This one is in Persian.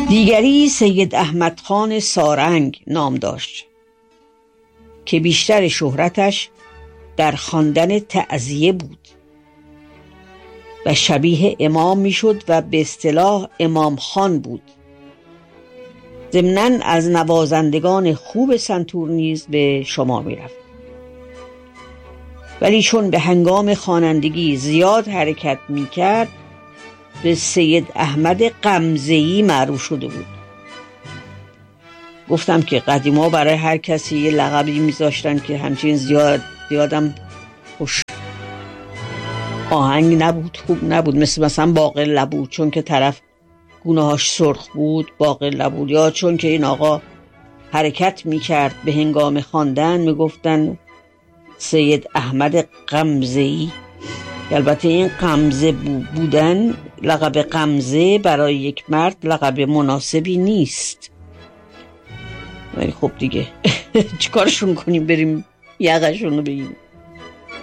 دیگری سید احمد خان سارنگ نام داشت که بیشتر شهرتش در خواندن تعزیه بود و شبیه امام میشد و به اصطلاح امام خان بود. ضمناً از نوازندگان خوب سنتور نیز به شما میرفت، ولی چون به هنگام خوانندگی زیاد حرکت میکرد به سید احمد غمزه‌ای معروف شده بود. گفتم که قدیما برای هر کسی یه لقبی میذاشتن که همچین زیادم خوش آهنگ نبود، خوب نبود، مثلا باقر لبود، چون که طرف گونه‌هاش سرخ بود باقر لبود، یا چون که این آقا حرکت میکرد به هنگام خواندن میگفتن سید احمد غمزه‌ای. البته این غمزه بودن، لقب غمزه برای یک مرد لقب مناسبی نیست، ولی خب دیگه چیکارشون کنیم، بریم یقشون رو بگیریم.